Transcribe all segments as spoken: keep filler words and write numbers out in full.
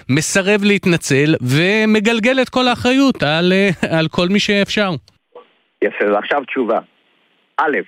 מסרב להתנצל ומגלגל את כל האחריות על, על כל מי שאפשר. יפה, ועכשיו תשובה. א',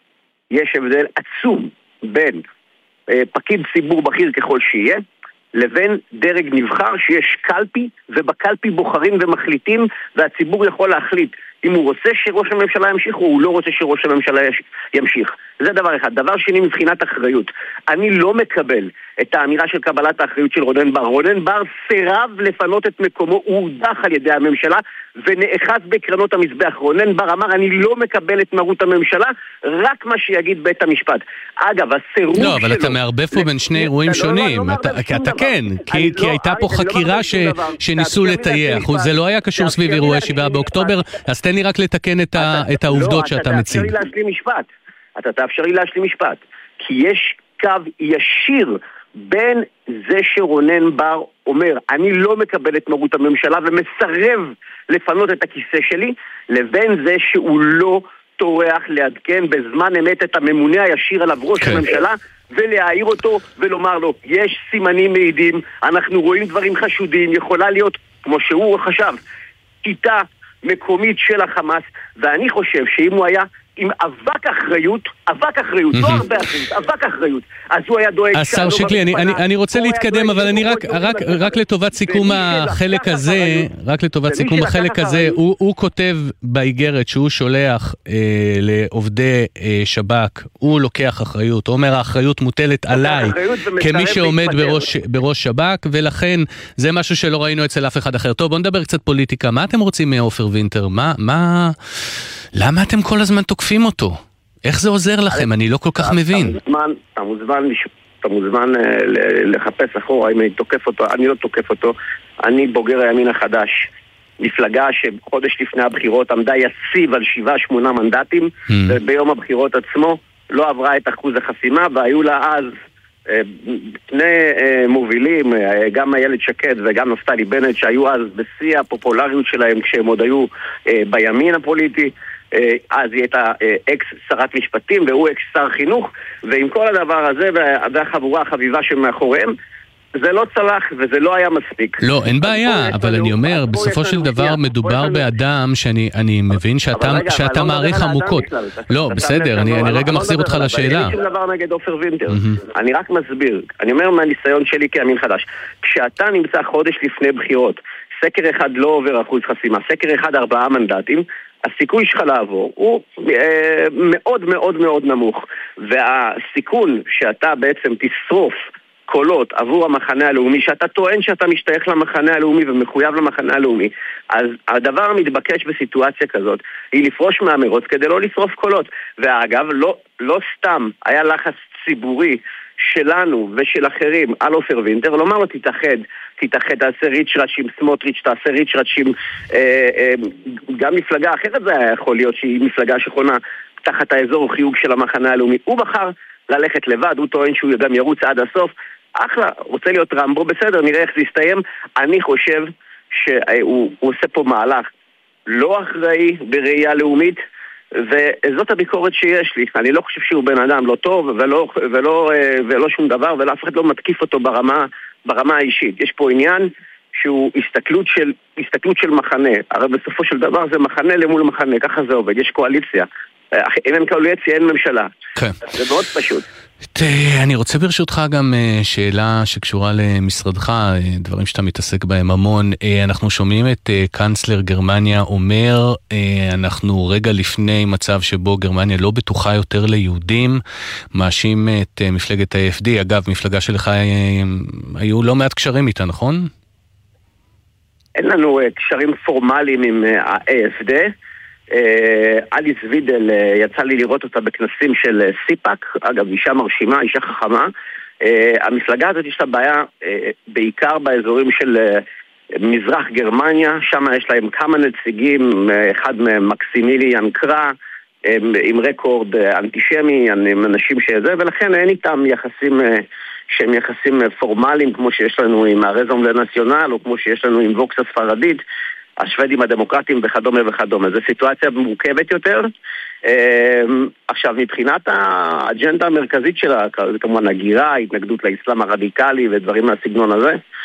יש הבדל עצום בין אה, פקיד ציבור בכיר ככל שיהיה, לבין דרג נבחר שיש קלפי, ובקלפי בוחרים ומחליטים, והציבור יכול להחליט אם הוא רוצה שראש הממשלה ימשיך, או הוא לא רוצה שראש הממשלה ימשיך. זה דבר אחד. דבר שני, מבחינת אחריות. אני לא מקבל את האמירה של קבלת האחריות של רונן בר. רונן בר סירב לפנות את מקומו, הוא הודח על ידי הממשלה, ונאחז בקרנות המזבח. רונן בר אמר, אני לא מקבל את מרות הממשלה, רק מה שיגיד בית המשפט. אגב, הסירוב שלו... לא, אבל אתה מערבב פה בין שני אירועים שונים. כי אתה כן, כי הייתה פה חקירה שניסו לטייח. זה לא היה קשור סביב אירועי שבעה באוקטובר, אז תן לי רק לתקן את העובדות שאתה מציג. אתה תאפשר לי להשלים משפט. אתה תאפשר לי להשלים משפט. כי יש קו ישיר בין זה שרונן בר אומר, אני לא מקבל את מרות הממשלה ומסרב לפנות את הכיסא שלי, לבין זה שהוא לא טורח לעדכן בזמן אמת את הממונה הישיר עליו ראש הממשלה, ולהעיר אותו ולומר לו, יש סימנים מעידים, אנחנו רואים דברים חשודים, יכולה להיות, כמו שהוא חשב, כיתה מקומית של החמאס, ואני חושב שאם הוא היה עם אבק אחריות, אבק אחריות, לא הרבה אחריות, אבק אחריות, אז הוא היה דואג... השר שקלי, אני רוצה להתקדם, אבל אני רק לטובת סיכום החלק הזה, רק לטובת סיכום החלק הזה, הוא כותב באיגרת שהוא שולח לעובדי שב"כ, הוא לוקח אחריות, הוא אומר, האחריות מוטלת עליי, כמי שעומד בראש שב"כ, ולכן זה משהו שלא ראינו אצל אף אחד אחר. טוב, בוא נדבר קצת פוליטיקה. מה אתם רוצים מעופר וינטר? מה, מה... למה אתם כל הזמן תוקפים אותו? איך זה עוזר לכם? אני לא כל כך מבין. אתה מוזמן, אתה מוזמן לחפש אחורה אם אני תוקף אותו. אני לא תוקף אותו. אני בוגר הימין החדש. מפלגה שחודש לפני הבחירות עמדה יציב על שבעה שמונה מנדטים, וביום הבחירות עצמו לא עברה את אחוז החסימה, והיו לה אז שני מובילים, גם איילת שקד וגם נפתלי בנט, שהיו אז בשיא הפופולריות שלהם כשהם עוד היו בימין הפוליטי. אז היא הייתה אקס שרת משפטים והוא אקס שר חינוך, ועם כל הדבר הזה והחבורה החביבה שמאחוריהם זה לא צלח וזה לא היה מספיק. לא, אין בעיה, אבל אני אומר, בסופו של דבר מדובר באדם שאני מבין שאתה מעריך עמוקות. לא, בסדר, אני רגע מחזיר אותך לשאלה. אני לא דבר נגד עופר וינטר. אני רק מסביר. אני אומר מהניסיון שלי כימין חדש. כשאתה נמצא חודש לפני בחירות, סקר אחד לא עובר אחוז חסימה, סקר אחד ארבעה מנדטים, הסיכוי שלך לעבור הוא אה, מאוד מאוד מאוד נמוך, והסיכון שאתה בעצם תשרוף קולות עבור המחנה הלאומי, שאתה טוען שאתה משתייך למחנה הלאומי ומחויב למחנה הלאומי, אז הדבר המתבקש בסיטואציה כזאת היא לפרוש מהמרוץ כדי לא לשרוף קולות. ואגב, לא, לא סתם היה לחץ ציבורי שלנו ושל אחרים על עופר וינטר, לומר לו תתאחד, תתאחד, תעשה ריצ'רץ' עם סמוטריץ', תעשה ריצ'רץ' עם אה, אה, גם מפלגה אחרת. זה היה יכול להיות שהיא מפלגה שכונה תחת האזור חיוג של המחנה הלאומי. הוא בחר ללכת לבד, הוא טוען שהוא גם ירוץ עד הסוף. אחלה, רוצה להיות רמבו, בסדר, נראה איך זה יסתיים. אני חושב שהוא עושה פה מהלך לא אחראי בראייה לאומית, וזאת הביקורת שיש לי. אני לא חושב שהוא בן אדם לא טוב ולא, ולא, ולא שום דבר, ולאף אחד לא מתקיף אותו ברמה, ברמה האישית. יש פה עניין שהוא הסתכלות של, הסתכלות של מחנה. הרי בסופו של דבר זה מחנה למול מחנה, ככה זה עובד, יש קואליציה. אם אין קואליציה, אין ממשלה. כן. זה מאוד פשוט. אני רוצה ברשותך גם שאלה שקשורה למשרדך, דברים שאתה מתעסק בהם המון. אנחנו שומעים את קנצלר גרמניה אומר, אנחנו רגע לפני מצב שבו גרמניה לא בטוחה יותר ליהודים, מאשים את מפלגת ה-איי אף די. אגב, מפלגה שלך היו לא מעט קשרים איתה, נכון? אין לנו קשרים פורמליים עם ה-איי אף די. אליס וידל, יצא לי לראות אותה בכנסים של סיפק, אגב אישה מרשימה, אישה חכמה. המפלגה הזאת יש לה בעיה בעיקר באזורים של מזרח גרמניה, שם יש להם כמה נציגים, אחד מהם מקסימיליאן קרא, עם רקורד אנטישמי, אנשים שזה, ולכן אין איתם יחסים שהם יחסים פורמליים כמו שיש לנו עם הרזום לנציונל, או כמו שיש לנו עם ווקס הספרדית, השוודים הדמוקרטים וכדומה וכדומה. זו סיטואציה מורכבת יותר. עכשיו, מבחינת האג'נדה המרכזית שלה, זה כמובן הגירה, התנגדות לאסלאם הרדיקלי ודברים מהסגנון הזה,